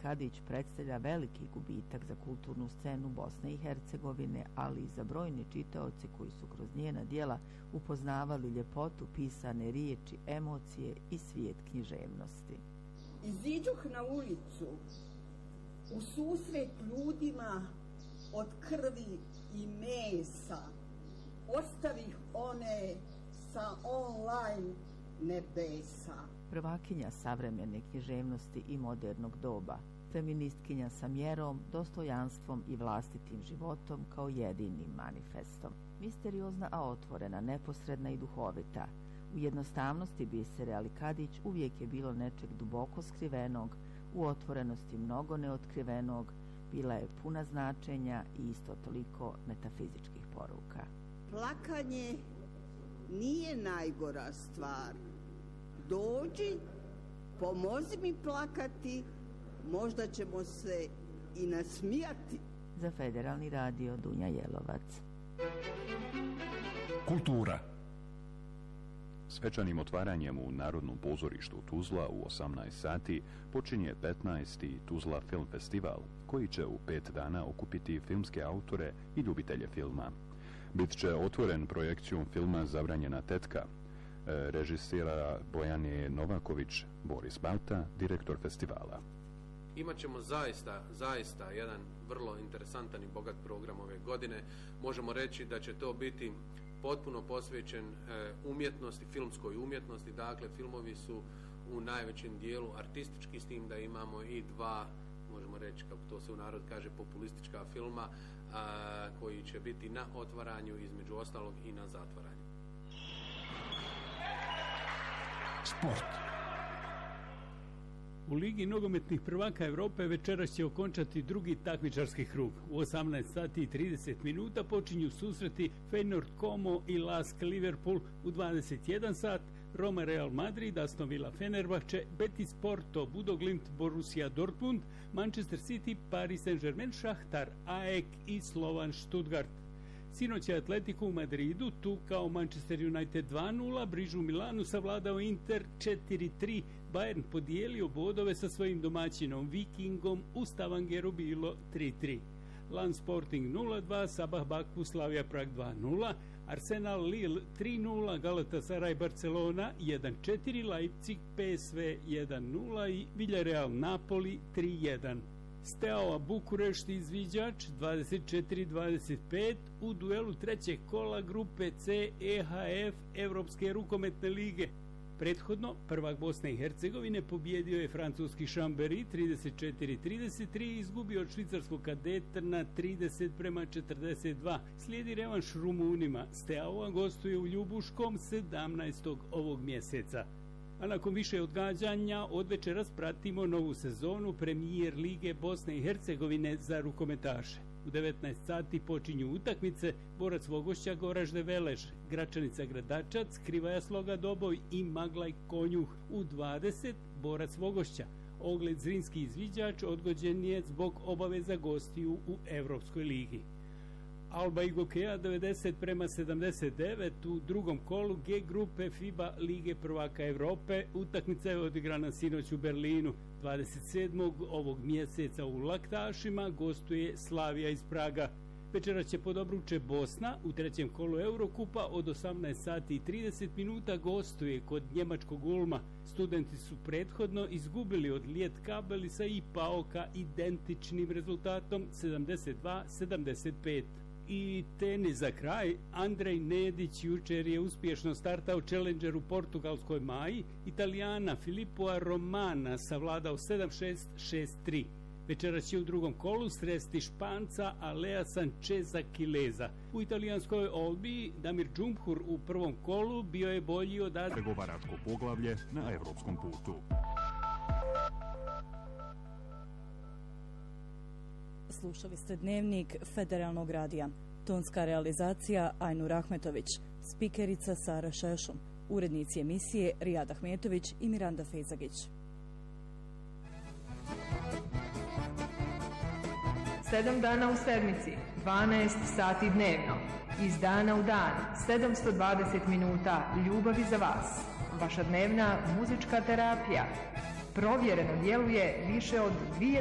Kadić predstavlja veliki gubitak za kulturnu scenu Bosne i Hercegovine, ali i za brojne čitaoce koji su kroz njena djela upoznavali ljepotu pisane riječi, emocije i svijet književnosti. Iziđuh na ulicu u susret ljudima od krvi i mesa, ostavih one sa online nebesa. Prvakinja savremene književnosti i modernog doba, feministkinja sa mjerom, dostojanstvom i vlastitim životom kao jedinim manifestom. Misteriozna, a otvorena, neposredna i duhovita. U jednostavnosti bisere Ali Kadić uvijek je bilo nečeg duboko skrivenog, u otvorenosti mnogo neotkrivenog, bila je puna značenja i isto toliko metafizičkih poruka. Plakanje nije najgora stvar. Dođi, pomozi mi plakati, možda ćemo se i nasmijati. Za Federalni radio Dunja Jelovac. Kultura. Svečanim otvaranjem u Narodnom pozorištu Tuzla u 18 sati počinje 15. Tuzla Film Festival, koji će u 5 dana okupiti filmske autore i ljubitelje filma. Bit će otvoren projekcijom filma Zabranjena tetka, režisira Bojane Novaković, Boris Balta, direktor festivala. Imaćemo zaista jedan vrlo interesantan i bogat program ove godine. Možemo reći da će to biti potpuno posvećen umjetnosti, filmskoj umjetnosti. Dakle, filmovi su u najvećem dijelu artistički, s tim da imamo i dva, možemo reći, kako to se u narod kaže, populistička filma, koji će biti na otvaranju, između ostalog i na zatvaranju. Sport. U Ligi nogometnih prvaka Evrope večeras će okončati drugi takmičarski krug. U 18 sati i 30 minuta počinju susreti Feyenoord Como i Lask Liverpool, u 21 sat Roma Real Madrid, Aston Villa Fenerbahče, Betis Porto, Budoglimt Borussia Dortmund, Manchester City, Paris Saint-Germain, Šahtar, AEK i Slovan Stuttgart. Sinoć je Atletico u Madridu, tu kao Manchester United 2-0, Brižu Milanu savladao Inter 4-3, Bayern podijelio bodove sa svojim domaćinom Vikingom, u Stavangeru bilo 3-3. Lan Sporting 0-2, Sabah Baku Slavia Prag 2-0, Arsenal Lille 3-0, Galatasaray Barcelona 1-4, Leipzig PSV 1-0 i Villarreal Napoli 3-1. Steaua Bukurešt izviđač 24-25 u duelu trećeg kola grupe C EHF Evropske rukometne lige. Prethodno, prvak Bosne i Hercegovine pobjedio je francuski Chambéry 34-33 i izgubio od švicarskog Kadetrna 30-42. Slijedi revanš Rumunima. Steaua gostuje u Ljubuškom 17. ovog mjeseca. A nakon više odgađanja, od večeras pratimo novu sezonu Premijer Lige Bosne i Hercegovine za rukometaše. U 19 sati počinju utakmice Borac Vogošća Goražde Velež, Gračanica Gradačac, Krivaja Sloga Doboj i Maglaj Konjuh. U 20 Borac Vogošća. Ogled Zrinski izviđač odgođen je zbog obaveza gostiju u Evropskoj ligi. Alba i Gokeja 90-79 u drugom kolu G grupe FIBA Lige prvaka Evrope. Utakmica je odigrana sinoć u Berlinu. 27. ovog mjeseca u Laktašima gostuje Slavija iz Praga. Večera će pod obruče Bosna u trećem kolu Eurokupa od 18 sati i 30 minuta gostuje kod njemačkog Ulma. Studenti su prethodno izgubili od Lijet Kabelisa i Paoka identičnim rezultatom 72-75. I tenis za kraj. Andrej Nedić jučer je uspješno startao Challenger u portugalskoj Maji. Italijana Filippoa Romana savladao 7-6, 6-3. Večeras će u drugom kolu sresti Španca Alea Sancheza Kileza. U italijanskoj Olbiji Damir Džumhur u prvom kolu bio je bolji od pregovaračko poglavlje na evropskom putu. Slušali ste dnevnik Federalnog radija. Tonska realizacija Ajnur Ahmetović, spikerica Sara Šešum, urednici emisije Rijad Ahmetović i Miranda Fejzagić. 7 dana u sedmici, 12 sati dnevno. Iz dana u dan, 720 minuta ljubavi za vas. Vaša dnevna muzička terapija. Provjereno djeluje više od 2